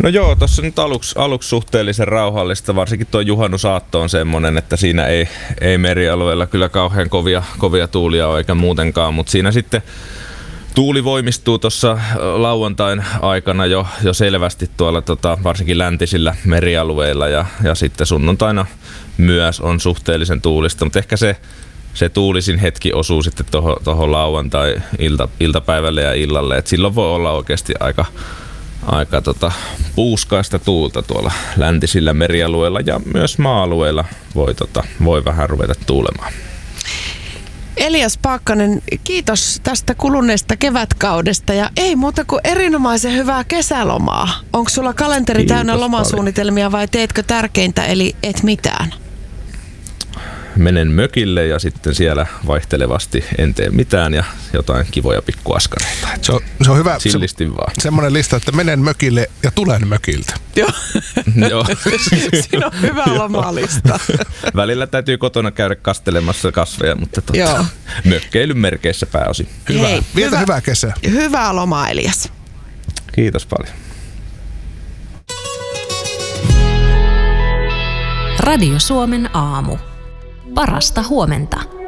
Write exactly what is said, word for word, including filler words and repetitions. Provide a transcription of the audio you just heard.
No joo, tuossa nyt aluksi, aluksi suhteellisen rauhallista, varsinkin tuo juhannusaatto on semmoinen, että siinä ei, ei merialueella kyllä kauhean kovia, kovia tuulia ole eikä muutenkaan, mutta siinä sitten tuuli voimistuu tuossa lauantain aikana jo, jo selvästi tuolla tota, varsinkin läntisillä merialueilla ja, ja sitten sunnuntaina myös on suhteellisen tuulista, mutta ehkä se, se tuulisin hetki osuu sitten tuohon lauantai ilta, iltapäivälle ja illalle, et silloin voi olla oikeasti aika aika tota, puuskaista tuulta tuolla läntisillä merialueilla ja myös maa-alueilla voi, tota, voi vähän ruveta tuulemaan. Elias Paakkanen, kiitos tästä kuluneesta kevätkaudesta ja ei muuta kuin erinomaisen hyvää kesälomaa. Onko sulla kalenteri kiitos täynnä lomasuunnitelmia vai teetkö tärkeintä eli et mitään? Menen mökille ja sitten siellä vaihtelevasti en tee mitään ja jotain kivoja pikkuaskareita. Se on, se on hyvä Sillisti vaan. Semmoinen lista, että menen mökille ja tulen mökiltä. Joo. Joo. Siinä on hyvä lomalista. Välillä täytyy kotona käydä kastelemassa kasveja, mutta tuota, mökkeilyn merkeissä pääosin. Hyvä. Hei, Vietä hyvä, hyvää kesää. Hyvää lomaa, Elias. Kiitos paljon. Radio Suomen aamu. Parasta huomenta.